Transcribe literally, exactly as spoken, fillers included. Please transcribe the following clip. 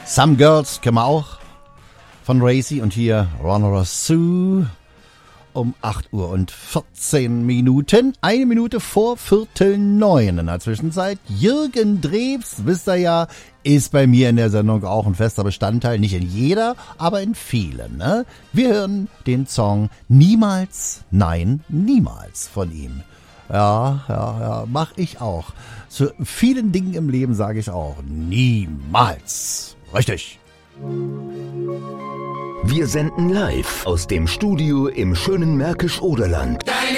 Some Girls kennen wir auch von Racy und hier Ronora Sue um acht Uhr und vierzehn Minuten. Eine Minute vor Viertel neun in der Zwischenzeit. Jürgen Drews, wisst ihr ja, ist bei mir in der Sendung auch ein fester Bestandteil. Nicht in jeder, aber in vielen. Ne? Wir hören den Song Niemals, nein, niemals von ihm. Ja, ja, ja, mach ich auch. Zu vielen Dingen im Leben sage ich auch niemals. Richtig. Wir senden live aus dem Studio im schönen Märkisch-Oderland.